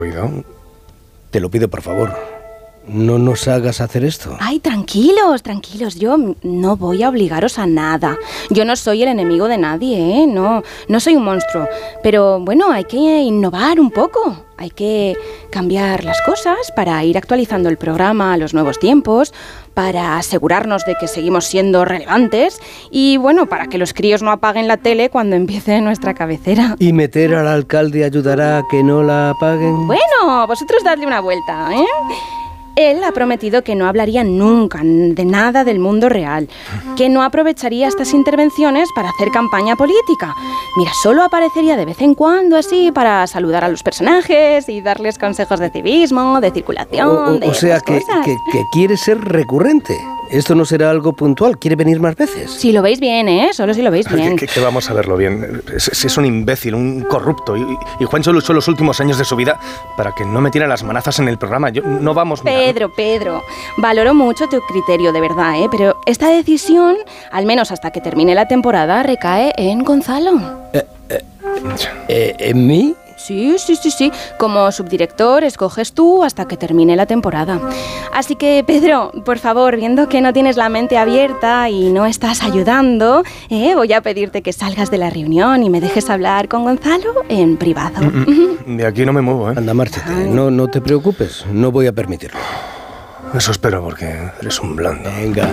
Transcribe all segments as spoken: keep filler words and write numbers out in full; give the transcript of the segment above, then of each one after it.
Cuidado. Te lo pido, por favor. No nos hagas hacer esto. Ay, tranquilos, tranquilos. Yo no voy a obligaros a nada. Yo no soy el enemigo de nadie, ¿eh? No, no soy un monstruo. Pero bueno, hay que innovar un poco. Hay que cambiar las cosas para ir actualizando el programa a los nuevos tiempos, para asegurarnos de que seguimos siendo relevantes y, bueno, para que los críos no apaguen la tele cuando empiece nuestra cabecera. ¿Y meter al alcalde ayudará a que no la apaguen? Bueno, vosotros dadle una vuelta, ¿eh? Él ha prometido que no hablaría nunca de nada del mundo real, que no aprovecharía estas intervenciones para hacer campaña política. Mira, solo aparecería de vez en cuando así para saludar a los personajes y darles consejos de civismo, de circulación, o, o, de O sea, que, que, que quiere ser recurrente. Esto no será algo puntual, quiere venir más veces. Si lo veis bien, ¿eh? Solo si lo veis bien. Que, que, que vamos a verlo bien. Si es un imbécil, un corrupto. Y, y Juancho luchó los últimos años de su vida para que no metiera las manazas en el programa. Yo, no vamos... Pedro, mira. Pedro, valoro mucho tu criterio, de verdad, ¿eh? Pero esta decisión, al menos hasta que termine la temporada, recae en Gonzalo. Eh, eh, eh, ¿En mí? Sí, sí, sí, sí. Como subdirector escoges tú hasta que termine la temporada. Así que, Pedro, por favor, viendo que no tienes la mente abierta y no estás ayudando, eh, voy a pedirte que salgas de la reunión y me dejes hablar con Gonzalo en privado. Mm-mm. De aquí no me muevo, ¿eh? Anda, márchate. No, no te preocupes. No voy a permitirlo. Eso espero, porque eres un blando. Venga.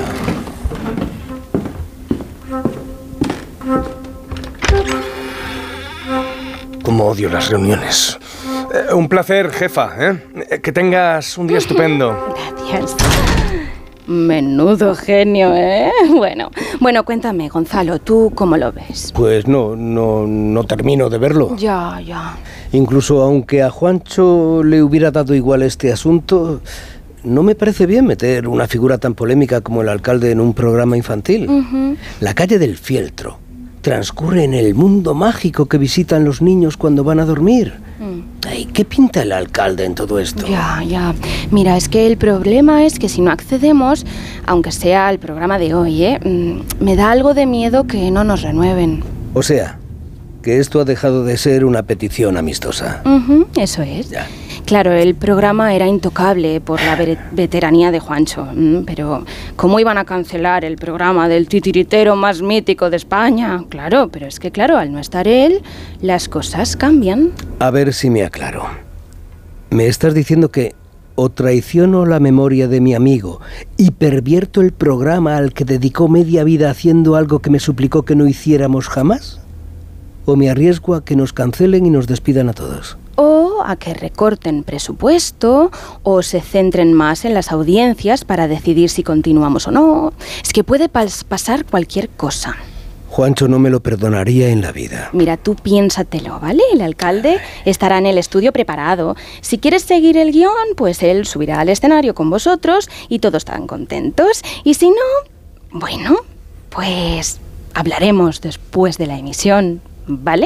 Cómo odio las reuniones. Eh, un placer, jefa, ¿eh? Que tengas un día estupendo. Gracias. Menudo genio, ¿eh? Bueno, bueno, cuéntame, Gonzalo, ¿tú cómo lo ves? Pues no, no, no termino de verlo. Ya, ya. Incluso aunque a Juancho le hubiera dado igual este asunto, no me parece bien meter una figura tan polémica como el alcalde en un programa infantil. Uh-huh. La calle del Fieltro transcurre en el mundo mágico que visitan los niños cuando van a dormir. Mm. Ay, ¿qué pinta el alcalde en todo esto? Ya, ya. Mira, es que el problema es que si no accedemos, aunque sea al programa de hoy, ¿eh? me da algo de miedo que no nos renueven. O sea, que esto ha dejado de ser una petición amistosa. Uh-huh, eso es. Ya. Claro, el programa era intocable por la veteranía de Juancho, pero ¿cómo iban a cancelar el programa del titiritero más mítico de España? Claro, pero es que claro, al no estar él, las cosas cambian. A ver si me aclaro. ¿Me estás diciendo que o traiciono la memoria de mi amigo y pervierto el programa al que dedicó media vida haciendo algo que me suplicó que no hiciéramos jamás? ¿O me arriesgo a que nos cancelen y nos despidan a todos? O a que recorten presupuesto, o se centren más en las audiencias para decidir si continuamos o no. Es que puede pas- pasar cualquier cosa. Juancho no me lo perdonaría en la vida. Mira, tú piénsatelo, ¿vale? El alcalde estará en el estudio preparado. Si quieres seguir el guión, pues él subirá al escenario con vosotros y todos estarán contentos. Y si no, bueno, pues hablaremos después de la emisión, ¿vale?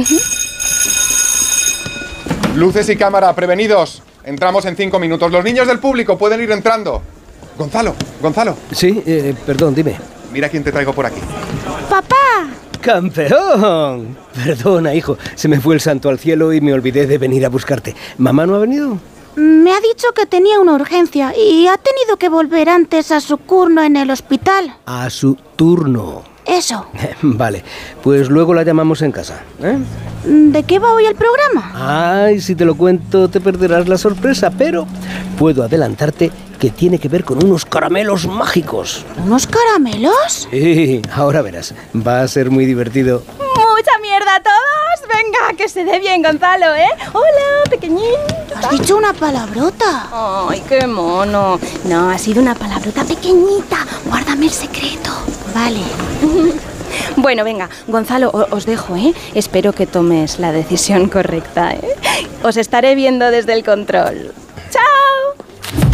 Luces y cámara, prevenidos. Entramos en cinco minutos. Los niños del público pueden ir entrando. Gonzalo, Gonzalo. Sí, eh, perdón, dime. Mira quién te traigo por aquí. ¡Papá! ¡Campeón! Perdona, hijo. Se me fue el santo al cielo y me olvidé de venir a buscarte. ¿Mamá no ha venido? Me ha dicho que tenía una urgencia y ha tenido que volver antes a su turno en el hospital. A su turno. Eso. Vale, pues luego la llamamos en casa, ¿eh? ¿De qué va hoy el programa? Ay, si te lo cuento te perderás la sorpresa, pero puedo adelantarte que tiene que ver con unos caramelos mágicos. ¿Unos caramelos? Sí, ahora verás, va a ser muy divertido. ¡Mucha mierda a todos! Venga, que se dé bien, Gonzalo, ¿eh? Hola, pequeñín. Has dicho una palabrota. Ay, qué mono. No, ha sido una palabrota pequeñita. Guárdame el secreto. Vale. Bueno, venga, Gonzalo, os dejo, ¿eh? Espero que tomes la decisión correcta, ¿eh? Os estaré viendo desde el control. ¡Chao!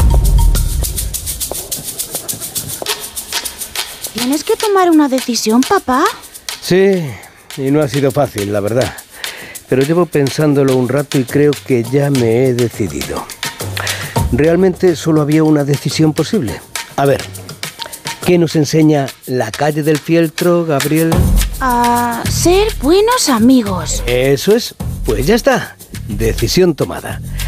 ¿Tienes que tomar una decisión, papá? Sí, y no ha sido fácil, la verdad. Pero llevo pensándolo un rato y creo que ya me he decidido. Realmente solo había una decisión posible. A ver, ¿qué nos enseña la calle del Fieltro, Gabriel? A ser buenos amigos. Eso es, pues ya está. Decisión tomada.